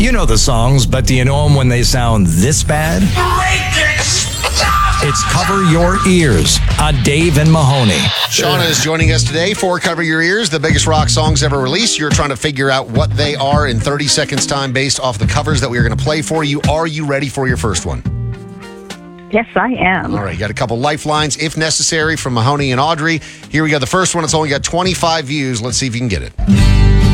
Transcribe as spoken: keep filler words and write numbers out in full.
You know the songs, but do you know them when they sound this bad? It's Cover Your Ears on Dave and Mahoney. Shauna is joining us today for Cover Your Ears, the biggest rock songs ever released. You're trying to figure out what they are in thirty seconds time based off the covers that we're going to play for you. Are you ready for your first one? Yes, I am. All right, you got a couple lifelines, if necessary, from Mahoney and Audrey. Here we go. The first one, it's only got twenty-five views. Let's see if you can get it.